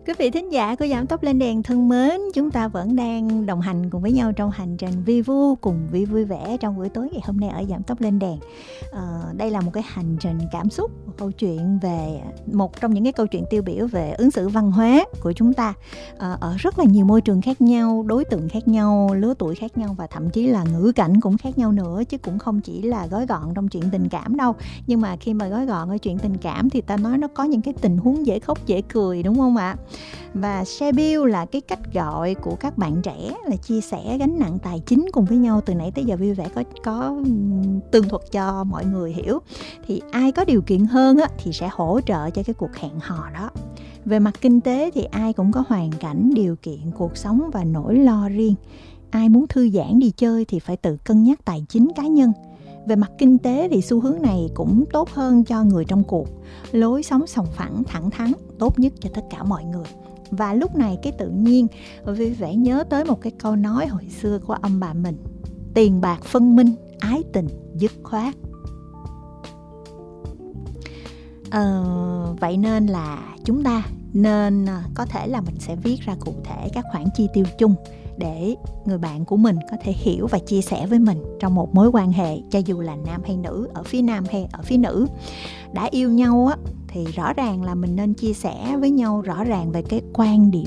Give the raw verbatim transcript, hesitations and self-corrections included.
Quý vị thính giả của Giảm Tốc Lên Đèn thân mến, chúng ta vẫn đang đồng hành cùng với nhau trong hành trình vi vu cùng Vi vui vẻ trong buổi tối ngày hôm nay ở Giảm Tốc Lên Đèn. Ờ, đây là một cái hành trình cảm xúc, một câu chuyện về một trong những cái câu chuyện tiêu biểu về ứng xử văn hóa của chúng ta ờ, ở rất là nhiều môi trường khác nhau, đối tượng khác nhau, lứa tuổi khác nhau và thậm chí là ngữ cảnh cũng khác nhau nữa, chứ cũng không chỉ là gói gọn trong chuyện tình cảm đâu. Nhưng mà khi mà gói gọn ở chuyện tình cảm thì ta nói nó có những cái tình huống dễ khóc dễ cười, đúng không ạ? Và share bill là cái cách gọi của các bạn trẻ là chia sẻ gánh nặng tài chính cùng với nhau. Từ nãy tới giờ vui vẻ có có tường thuật cho mọi người hiểu. Thì ai có điều kiện hơn á, thì sẽ hỗ trợ cho cái cuộc hẹn hò đó. Về mặt kinh tế thì ai cũng có hoàn cảnh, điều kiện, cuộc sống và nỗi lo riêng. Ai muốn thư giãn đi chơi thì phải tự cân nhắc tài chính cá nhân. Về mặt kinh tế thì xu hướng này cũng tốt hơn cho người trong cuộc. Lối sống sòng phẳng, thẳng thắn, tốt nhất cho tất cả mọi người. Và lúc này cái tự nhiên vui vẻ nhớ tới một cái câu nói hồi xưa của ông bà mình: tiền bạc phân minh, ái tình dứt khoát. Ờ, vậy nên là chúng ta nên có thể là mình sẽ viết ra cụ thể các khoản chi tiêu chung để người bạn của mình có thể hiểu và chia sẻ với mình trong một mối quan hệ, cho dù là nam hay nữ, ở phía nam hay ở phía nữ. Đã yêu nhau á thì rõ ràng là mình nên chia sẻ với nhau rõ ràng về cái quan điểm